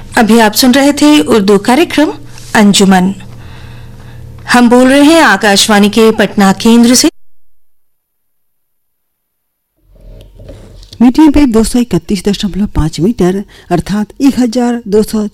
अभी आप सुन रहे थे उर्दू कार्यक्रम अंजुमन। हम बोल रहे हैं आकाशवाणी के पटना केंद्र से। मीडियम पे 231.5 मीटर अर्थात 1200